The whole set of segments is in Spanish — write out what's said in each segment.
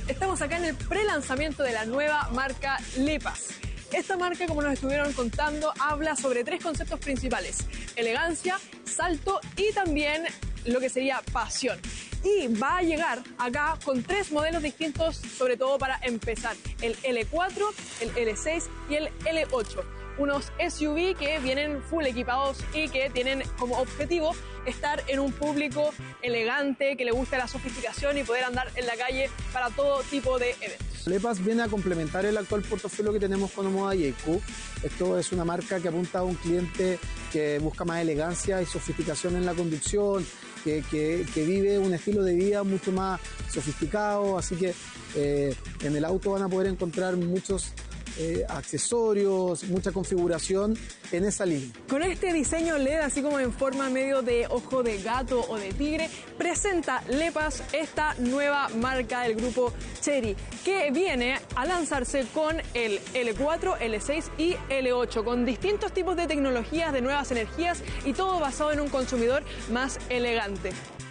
Estamos acá en el pre-lanzamiento de la nueva marca LEPAS. Esta marca, como nos estuvieron contando, habla sobre 3 conceptos principales: elegancia, salto y también lo que sería pasión. Y va a llegar acá con 3 modelos distintos, sobre todo para empezar: el L4, el L6 y el L8. Unos SUV que vienen full equipados y que tienen como objetivo estar en un público elegante, que le guste la sofisticación y poder andar en la calle para todo tipo de eventos. LEPAS viene a complementar el actual portafolio que tenemos con Omoda y EQ. Esto es una marca que apunta a un cliente que busca más elegancia y sofisticación en la conducción, que vive un estilo de vida mucho más sofisticado, así que en el auto van a poder encontrar muchos accesorios, mucha configuración en esa línea. Con este diseño LED, así como en forma medio de ojo de gato o de tigre, presenta LEPAS esta nueva marca del grupo Chery, que viene a lanzarse con el L4, L6 y L8, con distintos tipos de tecnologías, de nuevas energías y todo basado en un consumidor más elegante.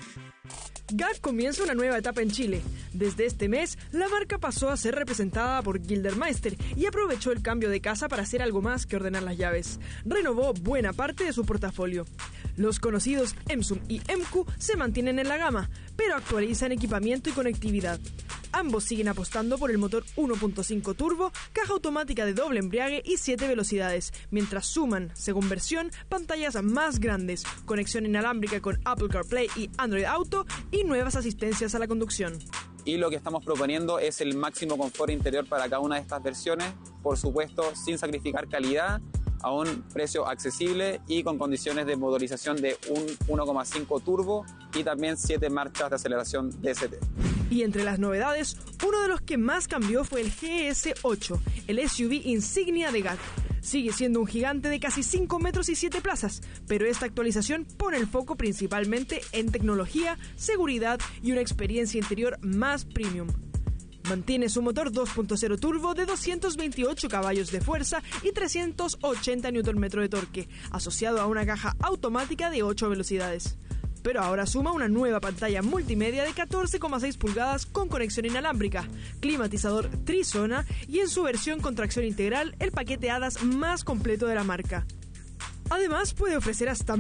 GAC comienza una nueva etapa en Chile. Desde este mes, la marca pasó a ser representada por Gildermeister y aprovechó el cambio de casa para hacer algo más que ordenar las llaves. Renovó buena parte de su portafolio. Los conocidos Emsum y MQ se mantienen en la gama, pero actualizan equipamiento y conectividad. Ambos siguen apostando por el motor 1.5 turbo, caja automática de doble embriague y 7 velocidades, mientras suman, según versión, pantallas más grandes, conexión inalámbrica con Apple CarPlay y Android Auto y nuevas asistencias a la conducción. Y lo que estamos proponiendo es el máximo confort interior para cada una de estas versiones, por supuesto sin sacrificar calidad, a un precio accesible y con condiciones de motorización de un 1.5 turbo y también 7 marchas de aceleración DST. Y entre las novedades, uno de los que más cambió fue el GS8, el SUV insignia de GAC. Sigue siendo un gigante de casi 5 metros y 7 plazas, pero esta actualización pone el foco principalmente en tecnología, seguridad y una experiencia interior más premium. Mantiene su motor 2.0 turbo de 228 caballos de fuerza y 380 Nm de torque, asociado a una caja automática de 8 velocidades. Pero ahora suma una nueva pantalla multimedia de 14,6 pulgadas con conexión inalámbrica, climatizador trizona y en su versión con tracción integral, el paquete ADAS más completo de la marca. Además, puede ofrecer hasta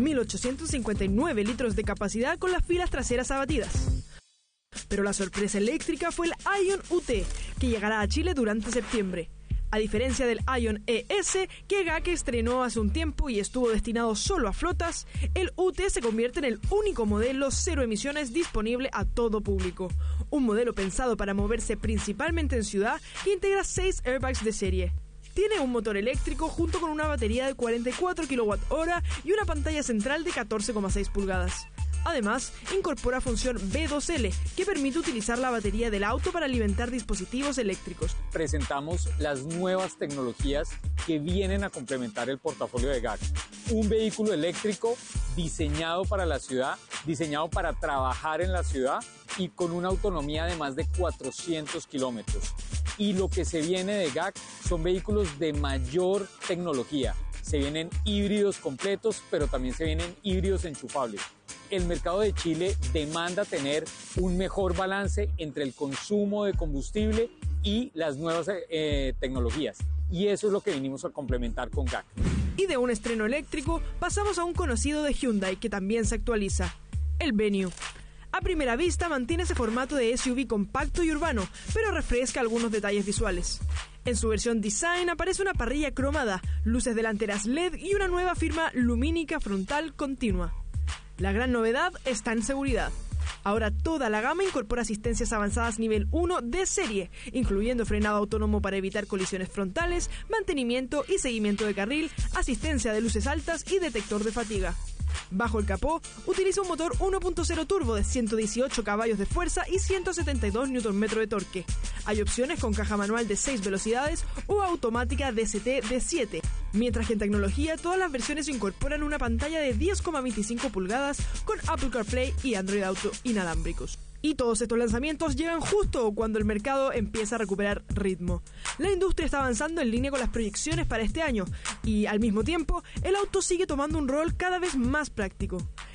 1.859 litros de capacidad con las filas traseras abatidas. Pero la sorpresa eléctrica fue el Ion UT, que llegará a Chile durante septiembre. A diferencia del Ion ES, que GAC estrenó hace un tiempo y estuvo destinado solo a flotas, el UT se convierte en el único modelo cero emisiones disponible a todo público. Un modelo pensado para moverse principalmente en ciudad que integra 6 airbags de serie. Tiene un motor eléctrico junto con una batería de 44 kWh y una pantalla central de 14,6 pulgadas. Además, incorpora función B2L, que permite utilizar la batería del auto para alimentar dispositivos eléctricos. Presentamos las nuevas tecnologías que vienen a complementar el portafolio de GAC. Un vehículo eléctrico diseñado para la ciudad, diseñado para trabajar en la ciudad y con una autonomía de más de 400 kilómetros. Y lo que se viene de GAC son vehículos de mayor tecnología. Se vienen híbridos completos, pero también se vienen híbridos enchufables. El mercado de Chile demanda tener un mejor balance entre el consumo de combustible y las nuevas tecnologías. Y eso es lo que vinimos a complementar con GAC. Y de un estreno eléctrico pasamos a un conocido de Hyundai que también se actualiza, el Venue. A primera vista mantiene ese formato de SUV compacto y urbano, pero refresca algunos detalles visuales. En su versión Design aparece una parrilla cromada, luces delanteras LED y una nueva firma lumínica frontal continua. La gran novedad está en seguridad. Ahora toda la gama incorpora asistencias avanzadas nivel 1 de serie, incluyendo frenado autónomo para evitar colisiones frontales, mantenimiento y seguimiento de carril, asistencia de luces altas y detector de fatiga. Bajo el capó, utiliza un motor 1.0 turbo de 118 caballos de fuerza y 172 Nm de torque. Hay opciones con caja manual de 6 velocidades o automática DST de 7, mientras que en tecnología todas las versiones incorporan una pantalla de 10,25 pulgadas con Apple CarPlay y Android Auto inalámbricos. Y todos estos lanzamientos llegan justo cuando el mercado empieza a recuperar ritmo. La industria está avanzando en línea con las proyecciones para este año y, al mismo tiempo, el auto sigue tomando un rol cada vez más práctico.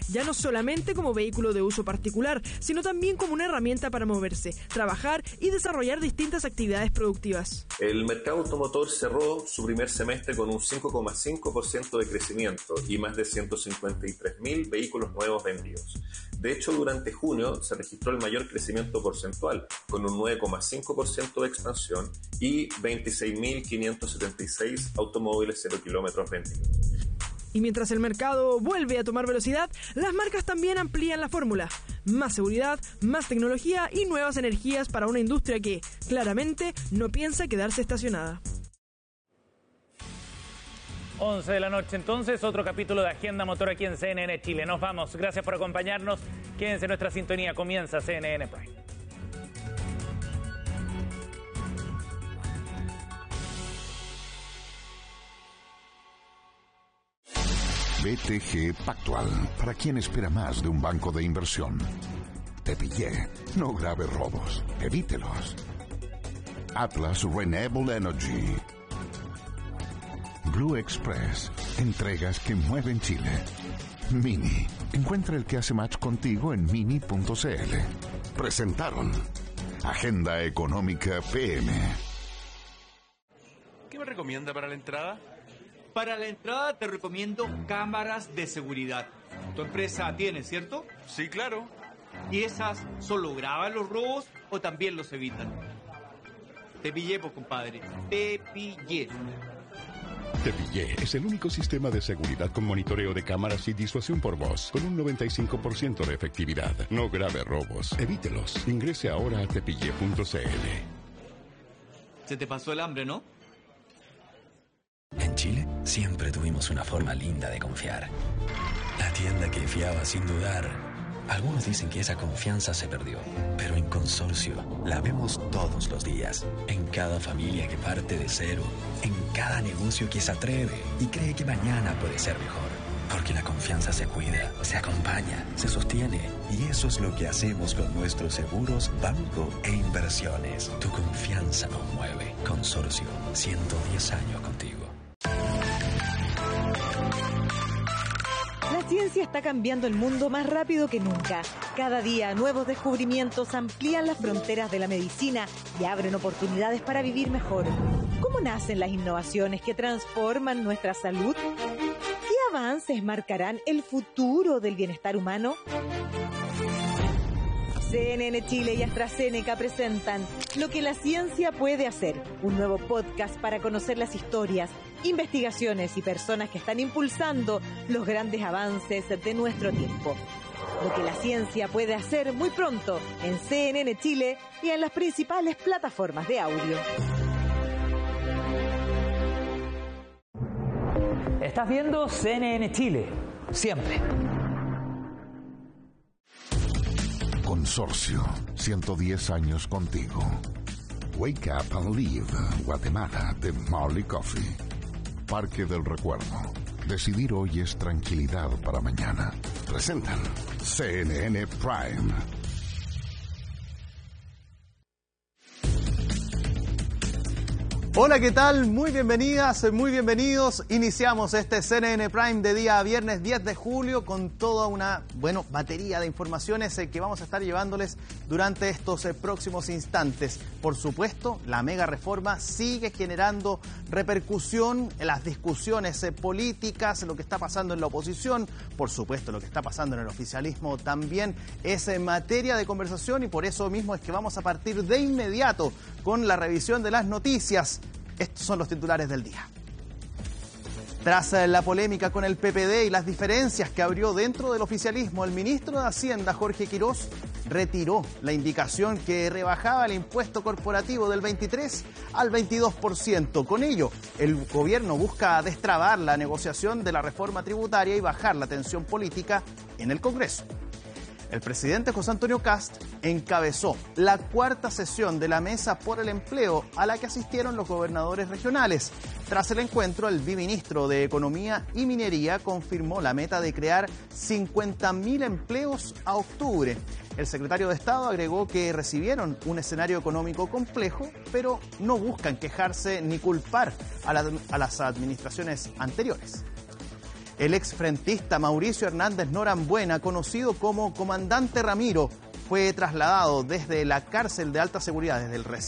ya no solamente como vehículo de uso particular, sino también como una herramienta para moverse, trabajar y desarrollar distintas actividades productivas. El mercado automotor cerró su primer semestre con un 5,5% de crecimiento y más de 153.000 vehículos nuevos vendidos. De hecho, durante junio se registró el mayor crecimiento porcentual, con un 9,5% de expansión y 26.576 automóviles 0 kilómetros vendidos. Y mientras el mercado vuelve a tomar velocidad, las marcas también amplían la fórmula. Más seguridad, más tecnología y nuevas energías para una industria que, claramente, no piensa quedarse estacionada. 11 de la noche, entonces, otro capítulo de Agenda Motor aquí en CNN Chile. Nos vamos. Gracias por acompañarnos. Quédense en nuestra sintonía. Comienza CNN Prime. BTG Pactual, para quien espera más de un banco de inversión. Te pillé. No grave robos. Evítelos. Atlas Renewable Energy. Blue Express. Entregas que mueven Chile. Mini. Encuentra el que hace match contigo en mini.cl. Presentaron Agenda Económica PM. ¿Qué me recomienda para la entrada? Para la entrada te recomiendo cámaras de seguridad. Tu empresa tiene, ¿cierto? Sí, claro. ¿Y esas solo graban los robos o también los evitan? Te pillé, pues, compadre. Te pillé. Te pillé es el único sistema de seguridad con monitoreo de cámaras y disuasión por voz, con un 95% de efectividad. No grave robos. Evítelos. Ingrese ahora a tepille.cl. Se te pasó el hambre, ¿no? En Chile siempre tuvimos una forma linda de confiar. La tienda que fiaba sin dudar. Algunos dicen que esa confianza se perdió, pero en Consorcio la vemos todos los días. En cada familia que parte de cero, en cada negocio que se atreve y cree que mañana puede ser mejor. Porque la confianza se cuida, se acompaña, se sostiene. Y eso es lo que hacemos con nuestros seguros, banco e inversiones. Tu confianza nos mueve. Consorcio, 110 años contigo. La ciencia está cambiando el mundo más rápido que nunca. Cada día, nuevos descubrimientos amplían las fronteras de la medicina y abren oportunidades para vivir mejor. ¿Cómo nacen las innovaciones que transforman nuestra salud? ¿Qué avances marcarán el futuro del bienestar humano? CNN Chile y AstraZeneca presentan Lo que la ciencia puede hacer, un nuevo podcast para conocer las historias, investigaciones y personas que están impulsando los grandes avances de nuestro tiempo. Lo que la ciencia puede hacer muy pronto en CNN Chile y en las principales plataformas de audio. Estás viendo CNN Chile, siempre. Consorcio, 110 años contigo. Wake Up and Live, Guatemala, de Marley Coffee. Parque del Recuerdo. Decidir hoy es tranquilidad para mañana. Presentan CNN Prime. Hola, ¿qué tal? Muy bienvenidas, muy bienvenidos. Iniciamos este CNN Prime de día viernes 10 de julio con toda una, batería de informaciones que vamos a estar llevándoles durante estos próximos instantes. Por supuesto, la mega reforma sigue generando repercusión en las discusiones políticas, lo que está pasando en la oposición, por supuesto, lo que está pasando en el oficialismo también es materia de conversación y por eso mismo es que vamos a partir de inmediato con la revisión de las noticias. Estos son los titulares del día. Tras la polémica con el PPD y las diferencias que abrió dentro del oficialismo, el ministro de Hacienda, Jorge Quirós, retiró la indicación que rebajaba el impuesto corporativo del 23 al 22%. Con ello, el gobierno busca destrabar la negociación de la reforma tributaria y bajar la tensión política en el Congreso. El presidente José Antonio Kast encabezó la cuarta sesión de la Mesa por el Empleo a la que asistieron los gobernadores regionales. Tras el encuentro, el viceministro de Economía y Minería confirmó la meta de crear 50.000 empleos a octubre. El secretario de Estado agregó que recibieron un escenario económico complejo, pero no buscan quejarse ni culpar a las administraciones anteriores. El exfrentista Mauricio Hernández Norambuena, conocido como Comandante Ramiro, fue trasladado desde la cárcel de alta seguridad, desde el recinto